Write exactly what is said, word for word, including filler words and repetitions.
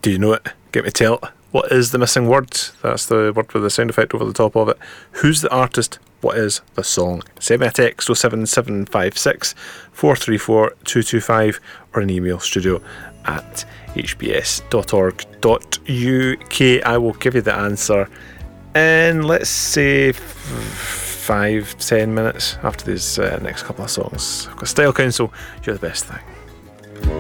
Do you know it? Get me to tell it. What is the missing word? That's the word with the sound effect over the top of it. Who's the artist? What is the song? Send me a text oh seven seven five six, four three four, two two five or an email, studio at h b s dot org dot u k. I will give you the answer in, let's say, f- five, ten minutes after these uh, next couple of songs. I've got Style Council, You're the Best Thing.